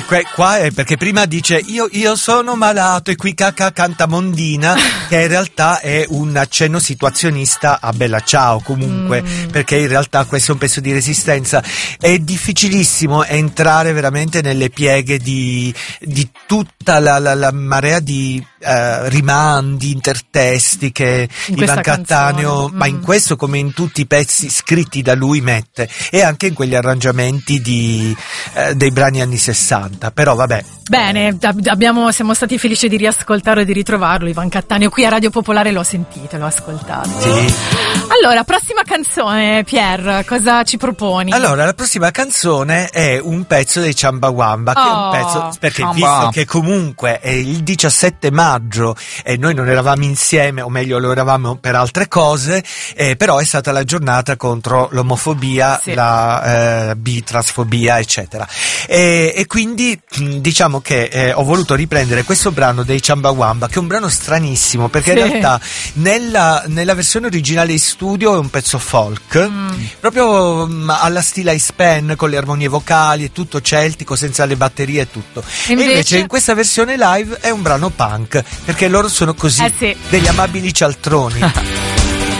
qua è perché prima dice io sono malato e qui canta Mondina, che in realtà è un accenno situazionista a Bella Ciao comunque, perché in realtà questo è un pezzo di Resistenza. È difficilissimo entrare veramente nelle pieghe di tutta la marea di rimandi, intertesti che Ivan Cattaneo, ma in questo come in tutti i pezzi scritti da lui, mette, e anche in quegli arrangiamenti dei brani anni 60. Però vabbè. Bene, siamo stati felici di riascoltarlo e di ritrovarlo, Ivan Cattaneo, qui a Radio Popolare. L'ho sentito, l'ho ascoltato. Sì. Allora, prossima canzone, Pier, cosa ci proponi? Allora, la prossima canzone è un pezzo dei Chumbawamba, che è un pezzo, perché visto che comunque è il 17 maggio e noi non eravamo insieme, o meglio lo eravamo per altre cose, però è stata la giornata contro l'omofobia, la bitransfobia, eccetera. E quindi diciamo che ho voluto riprendere questo brano dei Chumbawamba, che è un brano stranissimo, perché in realtà nella versione originale in studio è un pezzo folk, proprio alla stile Ice Pen, con le armonie vocali e tutto celtico, senza le batterie e tutto. E invece in questa versione live è un brano punk, perché loro sono così, degli amabili cialtroni.